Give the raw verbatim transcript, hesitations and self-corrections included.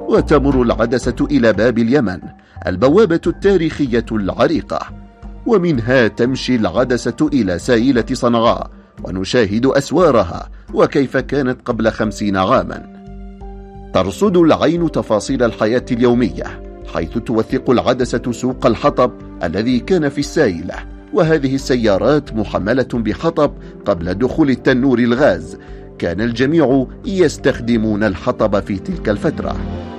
وتمر العدسة إلى باب اليمن، البوابة التاريخية العريقة، ومنها تمشي العدسة إلى سايلة صنعاء، ونشاهد أسوارها وكيف كانت قبل خمسين عاما. ترصد العين تفاصيل الحياة اليومية، حيث توثق العدسة سوق الحطب الذي كان في السايلة، وهذه السيارات محملة بحطب قبل دخول التنور الغاز. كان الجميع يستخدمون الحطب في تلك الفترة.